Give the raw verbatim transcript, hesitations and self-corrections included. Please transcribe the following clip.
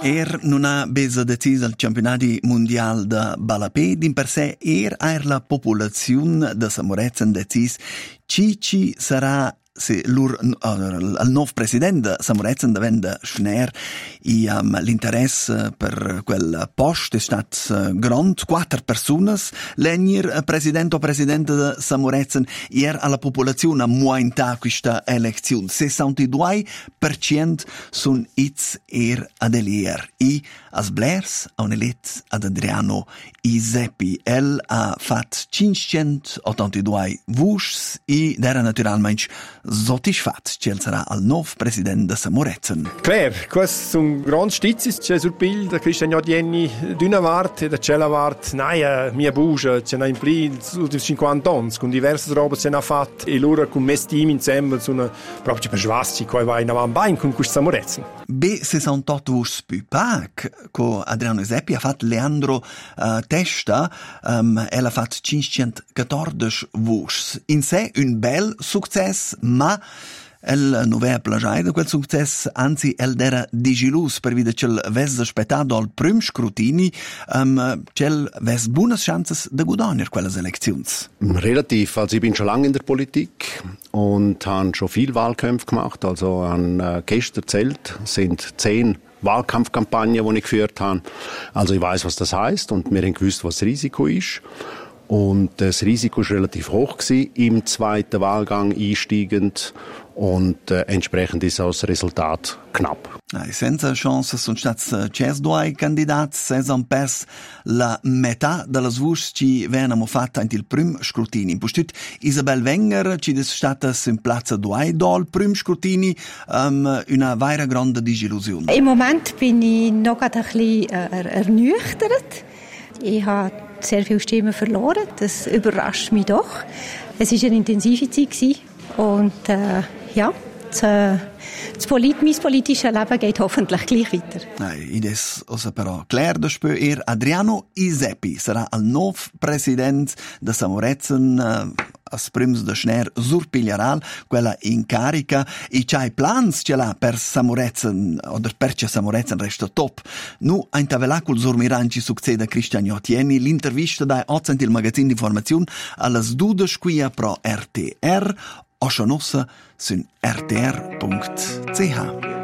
Er non ha besa deciso al campionati mondial de Balapé, din per sé er aer la popolazione de Samorezen decis ci ci sarà se lur al nuovo presidente Samorezen davenda Schneer i um, l'interesse per quel post è stat grand, quattro personas l'enir presidente o presidente de Samorezen er alla popolazione muainta questa elezione sessantadue per cento sun its er adelier i as blers a un elet ad Adriano Isepi el ha fat cinquecentottantadue vuschs i dera naturalmente soddisfat cel sarà al nuovo presidente de Samorezen. Claire, questo è un grande stizis, c'è sul pil da Christian Jodieni d'una vart e da cella vart, naia, mia buja, c'è un pli di cinquanta anni, con diverse robe c'è una fatta e loro con me team insieme sono proprio per svasti, che va in avanti con questo Samorezen. B sessantotto vuschs più pac, co Adriano Isepi ha fatto Leandro uh, Testa, um, el ha fatto cinquecentoquattordici vuschs. In sé un bel success, ma el non aveva plagiato da quel success, anzi el era digilus per vide cel ves aspettato al prim scrutini, um, cel ves buonas chances de guadagnar quelle Elektions. Relativ, also ich bin schon lange in der Politik und habe schon viel Wahlkämpfe gemacht, also an äh, gestern erzählt, sind zehn Wahlkampfkampagnen, die ich geführt habe. Also ich weiß, was das heißt und wir haben gewusst, was das Risiko ist. Und das Risiko war relativ hoch gewesen, im zweiten Wahlgang einsteigend und äh, entsprechend ist auch das Resultat knapp. Ai, senza chances sunt stats ces due candidats, ses han pers la metà de las vuschs ci venamo fatta in il prim scrutini. In postut Isabel Wenger ci des statas in Platza due dal prim scrutini, um, una vera grande disillusion. Im Moment bin ich noch ein bisschen äh, ernüchtert. Ich habe sehr viele Stimmen verloren. Das überrascht mich doch. Es war eine intensive Zeit und äh, ja, das, äh, das Polit- mein politisches Leben geht hoffentlich gleich weiter. Ides osa però Claire de spö er Adriano Isepi sarà al nuovo presidente de Samorezen uh, as prims de Schneer surpigliaral quella in carica e c'hai plans ce l'ha per Samorezen oder perce Samorezen resta top. Nu ein tavelacul surmiranci succede Christian Jotieni l'intervista dai Ozent il magazin di informazione alles dudes quia pro R T R Oschonossa sun r t r punkt c h.